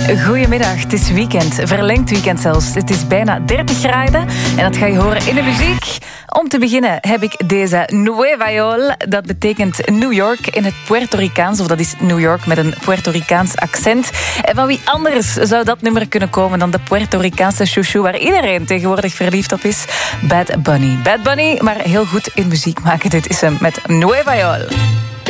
Goedemiddag, het is weekend, verlengd weekend zelfs. Het is bijna 30 graden en dat ga je horen in de muziek. Om te beginnen heb ik deze Nueva York. Dat betekent New York in het Puerto Ricaans, of dat is New York met een Puerto Ricaans accent. En van wie anders zou dat nummer kunnen komen dan de Puerto Ricaanse chouchou waar iedereen tegenwoordig verliefd op is? Bad Bunny. Bad Bunny, maar heel goed in muziek maken. Dit is hem met Nueva York.